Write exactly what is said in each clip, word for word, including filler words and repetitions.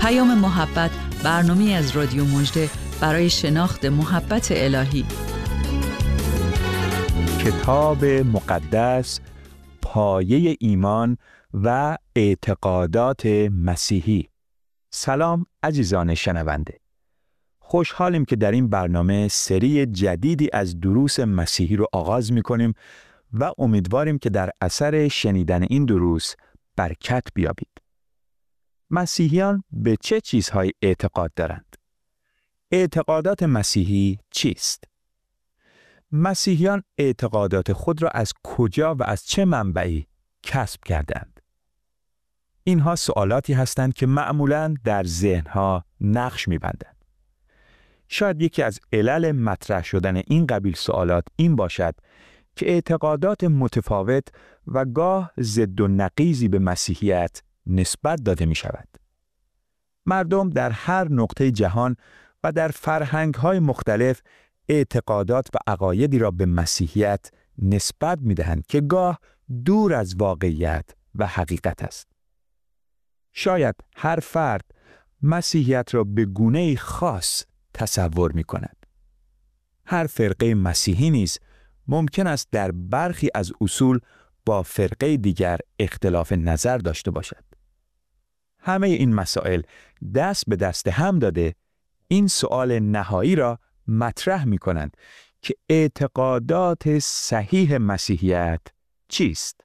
پیام محبت، برنامه‌ای از رادیو مژده برای شناخت محبت الهی. کتاب مقدس، پایه ایمان و اعتقادات مسیحی. سلام عزیزان شنونده. خوشحالیم که در این برنامه سری جدیدی از دروس مسیحی رو آغاز می‌کنیم و امیدواریم که در اثر شنیدن این دروس برکت بیابید. مسیحیان به چه چیزهای اعتقاد دارند؟ اعتقادات مسیحی چیست؟ مسیحیان اعتقادات خود را از کجا و از چه منبعی کسب کردند؟ اینها سوالاتی هستند که معمولاً در ذهنها نقش می‌بندند. شاید یکی از علل مطرح شدن این قبیل سوالات این باشد که اعتقادات متفاوت و گاه ضد و نقیضی به مسیحیت نسبت داده می شود. مردم در هر نقطه جهان و در فرهنگ‌های مختلف اعتقادات و عقایدی را به مسیحیت نسبت می دهند که گاه دور از واقعیت و حقیقت است. شاید هر فرد مسیحیت را به گونه‌ای خاص تصور می کند. هر فرقه مسیحی نیز ممکن است در برخی از اصول با فرقه دیگر اختلاف نظر داشته باشد. همه این مسائل دست به دست هم داده این سؤال نهایی را مطرح می کنند که اعتقادات صحیح مسیحیت چیست؟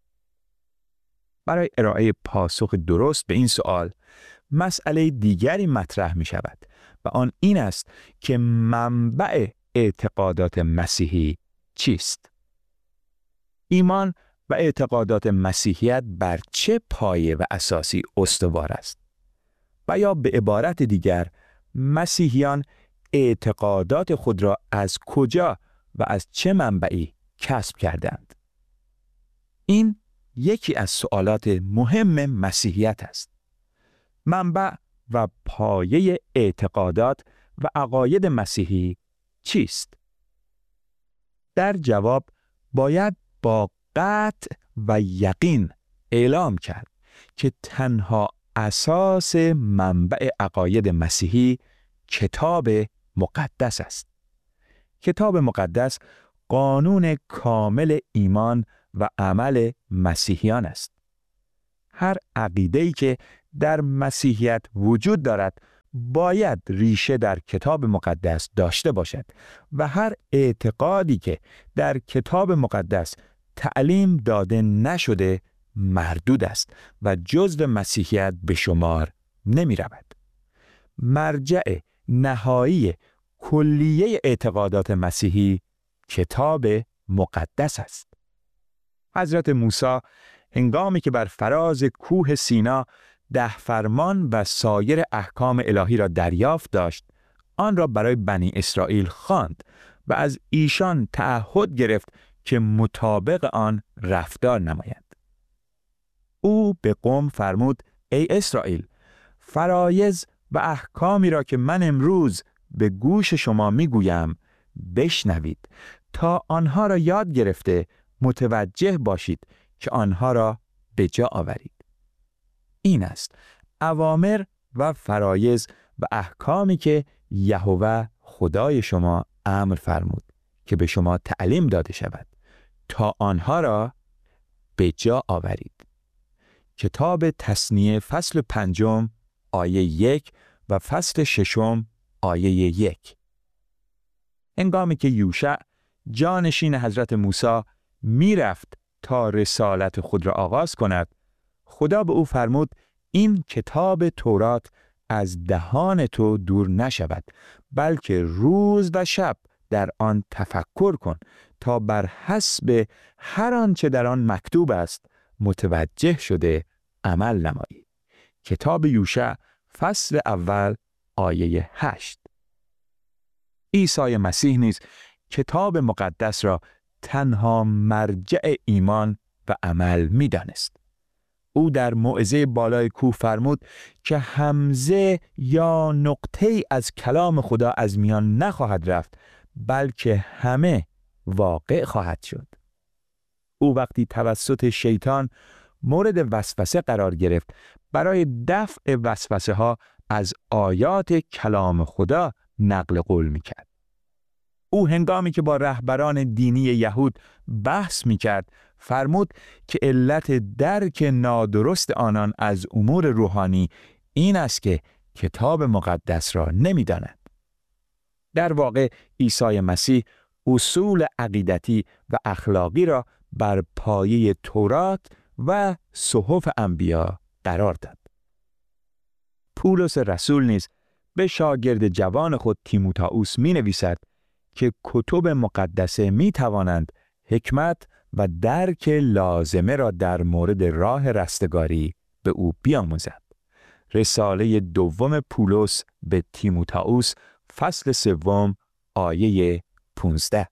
برای ارائه پاسخ درست به این سؤال، مسئله دیگری مطرح می شود و آن این است که منبع اعتقادات مسیحی چیست؟ ایمان و اعتقادات مسیحیت بر چه پایه و اساسی استوار است؟ و یا به عبارت دیگر، مسیحیان اعتقادات خود را از کجا و از چه منبعی کسب کردند؟ این یکی از سوالات مهم مسیحیت است. منبع و پایه اعتقادات و عقاید مسیحی چیست؟ در جواب باید با قطع و یقین اعلام کرد که تنها اساس منبع عقاید مسیحی کتاب مقدس است. کتاب مقدس قانون کامل ایمان و عمل مسیحیان است. هر عقیده‌ای که در مسیحیت وجود دارد باید ریشه در کتاب مقدس داشته باشد و هر اعتقادی که در کتاب مقدس تعلیم داده نشده مردود است و جزو مسیحیت به شمار نمی رود. مرجع نهایی کلیه اعتقادات مسیحی کتاب مقدس است. حضرت موسی هنگامی که بر فراز کوه سینا ده فرمان و سایر احکام الهی را دریافت داشت، آن را برای بنی اسرائیل خواند و از ایشان تعهد گرفت که مطابق آن رفتار نمایند. او به قوم فرمود: ای اسرائیل، فرایض و احکامی را که من امروز به گوش شما میگویم بشنوید تا آنها را یاد گرفته متوجه باشید که آنها را به جا آورید. این است اوامر و فرایض و احکامی که یهوه خدای شما امر فرمود که به شما تعلیم داده شود تا آنها را به جا آورید. کتاب تثنیه فصل پنجم آیه یک و فصل ششم آیه یک. هنگامی که یوشع جانشین حضرت موسی می رفت تا رسالت خود را آغاز کند، خدا به او فرمود: این کتاب تورات از دهان تو دور نشود، بلکه روز و شب در آن تفکر کن تا بر حسب هر آنچه در آن مکتوب است متوجه شده عمل نمایی. کتاب یوشع فصل اول آیه هشت. عیسی مسیح نیز کتاب مقدس را تنها مرجع ایمان و عمل می دانست. او در موعظه بالای کوه فرمود که همزه یا نقطه‌ای از کلام خدا از میان نخواهد رفت، بلکه همه واقع خواهد شد. او وقتی توسط شیطان مورد وسوسه قرار گرفت، برای دفع وسوسه ها از آیات کلام خدا نقل قول میکرد. او هنگامی که با رهبران دینی یهود بحث میکرد فرمود که علت درک نادرست آنان از امور روحانی این است که کتاب مقدس را نمیدانند. در واقع عیسی مسیح اصول عقیدتی و اخلاقی را بر پایه تورات و صحف انبیا قرار داد. پولس رسول نیز به شاگرد جوان خود تیموتائوس می نویسد که کتب مقدسه می توانند حکمت و درک لازمه را در مورد راه رستگاری به او بیاموزند. رساله دوم پولس به تیموتائوس فصل سوم آیه پانزده.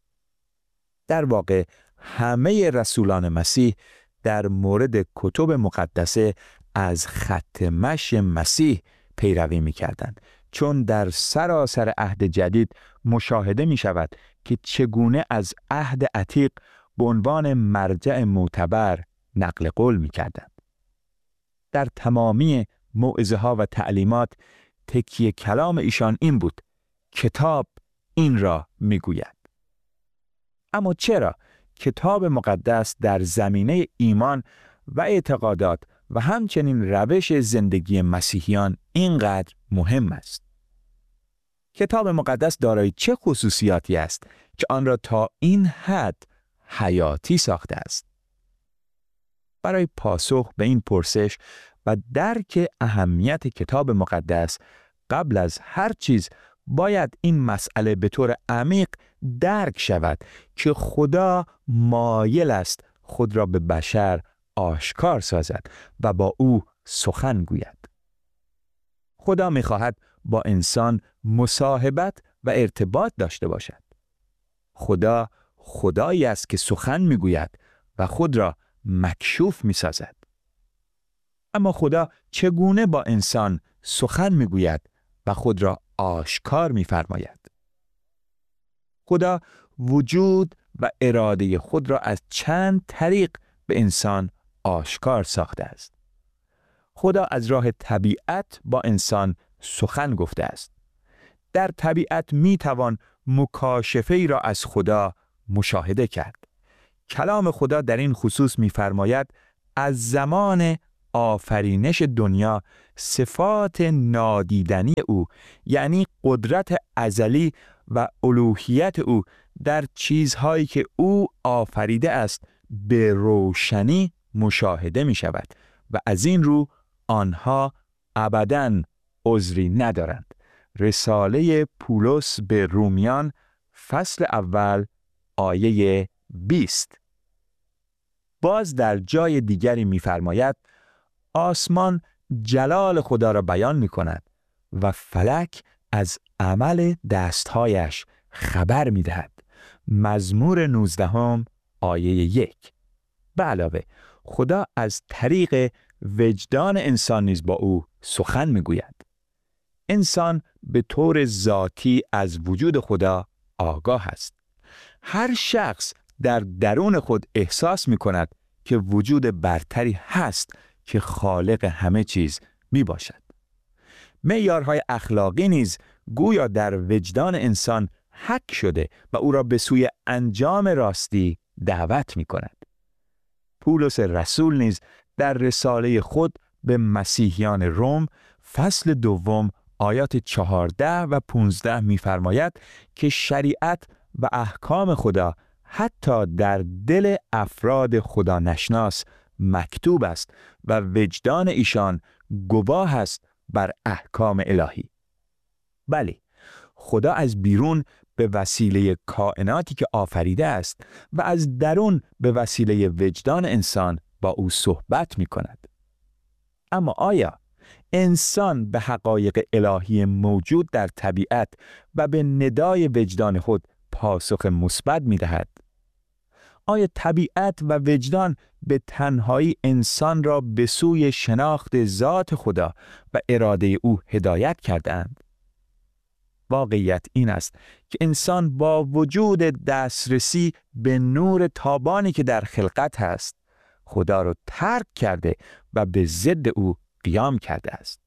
در واقع همه رسولان مسیح در مورد کتب مقدسه از خط مشی مسیح پیروی می کردند، چون در سراسر عهد جدید مشاهده می شود که چگونه از عهد عتیق به عنوان مرجع معتبر نقل قول می کردند. در تمامی موعظه ها و تعلیمات تکیه کلام ایشان این بود: کتاب این را می گوید. اما چرا کتاب مقدس در زمینه ایمان و اعتقادات و همچنین روش زندگی مسیحیان اینقدر مهم است؟ کتاب مقدس دارای چه خصوصیاتی است که آن را تا این حد حیاتی ساخته است؟ برای پاسخ به این پرسش و درک اهمیت کتاب مقدس قبل از هر چیز باید این مسئله به طور عمیق درک شود که خدا مایل است خود را به بشر آشکار سازد و با او سخن گوید. خدا می‌خواهد با انسان مصاحبت و ارتباط داشته باشد. خدا خدایی است که سخن می‌گوید و خود را مکشوف می‌سازد. اما خدا چگونه با انسان سخن می‌گوید و خود را آشکار می‌فرماید؟ خدا وجود و اراده خود را از چند طریق به انسان آشکار ساخته است. خدا از راه طبیعت با انسان سخن گفته است. در طبیعت می‌توان مکاشفه‌ای را از خدا مشاهده کرد. کلام خدا در این خصوص می‌فرماید از زمان آفرینش دنیا صفات نادیدنی او، یعنی قدرت ازلی و الوهیت او در چیزهایی که او آفریده است به روشنی مشاهده می شود و از این رو آنها ابداً عذری ندارند. رساله پولس به رومیان فصل اول آیه بیست. باز در جای دیگری می فرماید آسمان جلال خدا را بیان می کند و فلک از عمل دستهایش خبر می دهد. مزمور نوزدهم آیه یک. به علاوه خدا از طریق وجدان انسان نیز با او سخن می گوید. انسان به طور ذاتی از وجود خدا آگاه است. هر شخص در درون خود احساس می کند که وجود برتری هست که خالق همه چیز می باشد. معیارهای اخلاقی نیز گویا در وجدان انسان حک شده و او را به سوی انجام راستی دعوت می کند. پولس رسول نیز در رساله خود به مسیحیان روم فصل دوم آیات چهارده و پانزده می فرماید که شریعت و احکام خدا حتی در دل افراد خدا نشناس مکتوب است و وجدان ایشان گواه است بر احکام الهی. بله، خدا از بیرون به وسیله کائناتی که آفریده است و از درون به وسیله وجدان انسان با او صحبت می کند. اما آیا انسان به حقایق الهی موجود در طبیعت و به ندای وجدان خود پاسخ مثبت می دهد؟ آیا طبیعت و وجدان به تنهایی انسان را به سوی شناخت ذات خدا و اراده او هدایت کردند؟ واقعیت این است که انسان با وجود دسترسی به نور تابانی که در خلقت هست، خدا را ترک کرده و به ضد او قیام کرده است.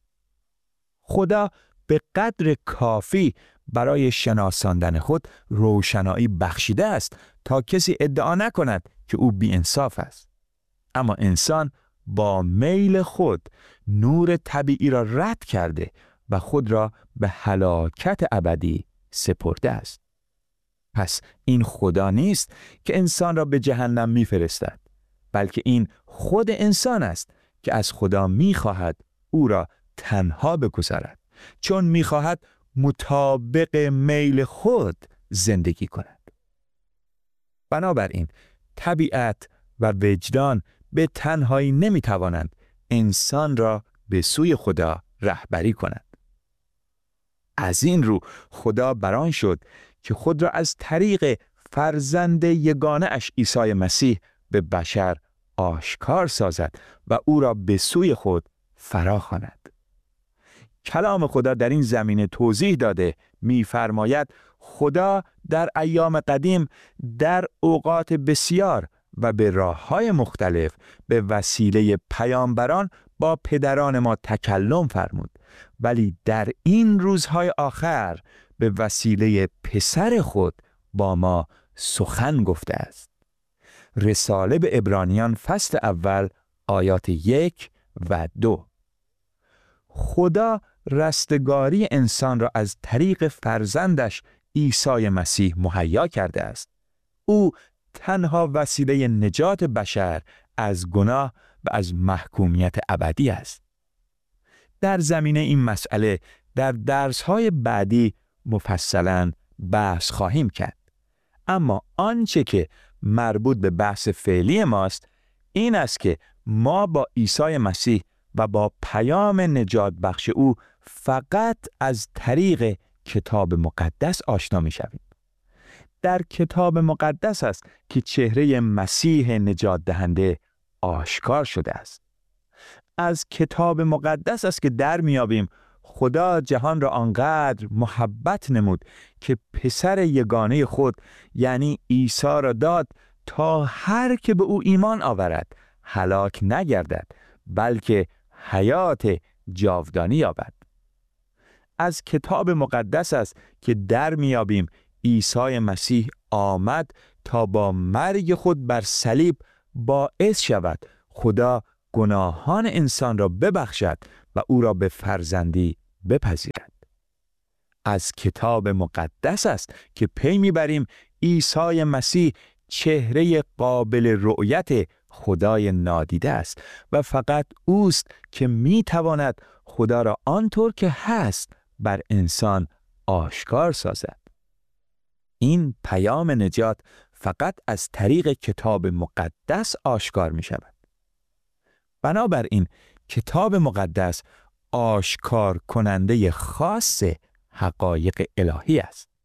خدا به قدر کافی برای شناساندن خود روشنایی بخشیده است تا کسی ادعا نکند که او بی‌انصاف است. اما انسان با میل خود نور طبیعی را رد کرده و خود را به هلاکت ابدی سپرده است. پس این خدا نیست که انسان را به جهنم می‌فرستد، بلکه این خود انسان است که از خدا می‌خواهد او را تنها بگذارد، چون می‌خواهد مطابق میل خود زندگی کند. بنابراین طبیعت و وجدان به تنهایی نمی‌توانند انسان را به سوی خدا رهبری کنند. از این رو خدا بران شد که خود را از طریق فرزند یگانه اش عیسی مسیح به بشر آشکار سازد و او را به سوی خود فراخواند. کلام خدا در این زمینه توضیح داده می‌فرماید خدا در ایام قدیم در اوقات بسیار و به راه‌های مختلف به وسیله پیامبران با پدران ما تکلم فرمود، ولی در این روزهای آخر به وسیله پسر خود با ما سخن گفته است. رساله به عبرانیان فصل اول آیات یک و دو. خدا رستگاری انسان را از طریق فرزندش عیسی مسیح مهیا کرده است. او تنها وسیله نجات بشر از گناه و از محکومیت ابدی است. در زمینه این مسئله در درس‌های بعدی مفصلاً بحث خواهیم کرد. اما آنچه که مربوط به بحث فعلی ماست این است که ما با عیسی مسیح و با پیام نجات بخش او فقط از طریق کتاب مقدس آشنا می شویم. در کتاب مقدس است که چهره مسیح نجات دهنده آشکار شده است. از کتاب مقدس است که در میابیم خدا جهان را آنقدر محبت نمود که پسر یگانه خود یعنی عیسی را داد تا هر که به او ایمان آورد هلاک نگردد بلکه حیات جاودانی یابد. از کتاب مقدس است که در میابیم عیسی مسیح آمد تا با مرگ خود بر صلیب باعث شود خدا گناهان انسان را ببخشد و او را به فرزندی بپذیرد. از کتاب مقدس است که پی میبریم عیسی مسیح چهره قابل رؤیت خدای نادیده است و فقط اوست که میتواند خدا را آنطور که هست بر انسان آشکار سازد. این پیام نجات فقط از طریق کتاب مقدس آشکار می شود. بنابراین کتاب مقدس آشکار کننده خاص حقایق الهی است.